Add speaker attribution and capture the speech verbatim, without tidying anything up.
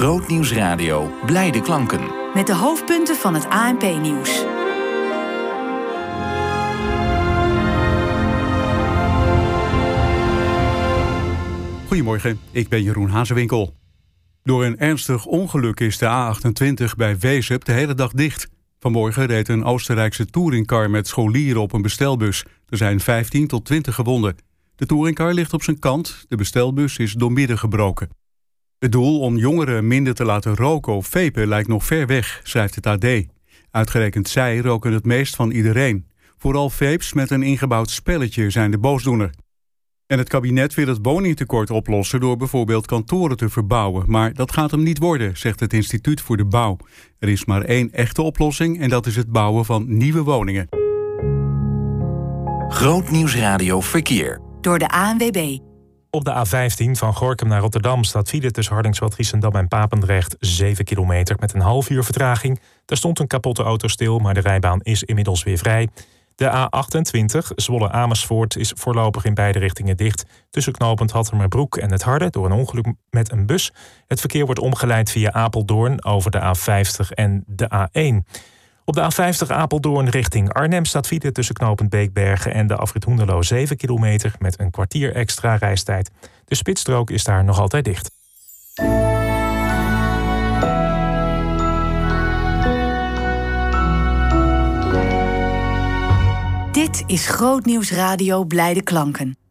Speaker 1: Grootnieuws Radio, blijde klanken.
Speaker 2: Met de hoofdpunten van het A N P-nieuws.
Speaker 3: Goedemorgen, ik ben Jeroen Hazewinkel. Door een ernstig ongeluk is de A achtentwintig bij Wezep de hele dag dicht. Vanmorgen reed een Oostenrijkse touringcar met scholieren op een bestelbus. Er zijn vijftien tot twintig gewonden. De touringcar ligt op zijn kant, de bestelbus is doormidden gebroken. Het doel om jongeren minder te laten roken of vapen lijkt nog ver weg, schrijft het A D. Uitgerekend zij roken het meest van iedereen. Vooral vapes met een ingebouwd spelletje zijn de boosdoener. En het kabinet wil het woningtekort oplossen door bijvoorbeeld kantoren te verbouwen. Maar dat gaat hem niet worden, zegt het Instituut voor de Bouw. Er is maar één echte oplossing en dat is het bouwen van nieuwe woningen.
Speaker 1: Grootnieuws Radio Verkeer.
Speaker 2: Door de A N W B.
Speaker 4: Op de A vijftien van Gorinchem naar Rotterdam staat file tussen Hardingsveld, Giessendam en Papendrecht zeven kilometer met een half uur vertraging. Daar stond een kapotte auto stil, maar de rijbaan is inmiddels weer vrij. De A achtentwintig, Zwolle-Amersfoort, is voorlopig in beide richtingen dicht. Tussen knooppunt Hattemerbroek en Het Harde door een ongeluk met een bus. Het verkeer wordt omgeleid via Apeldoorn over de A vijftig en de A één. Op de A vijftig Apeldoorn richting Arnhem staat file tussen knooppunt Beekbergen en de afrit Hoenderloo zeven kilometer met een kwartier extra reistijd. De spitsstrook is daar nog altijd dicht.
Speaker 2: Dit is Grootnieuws Radio, blijde klanken.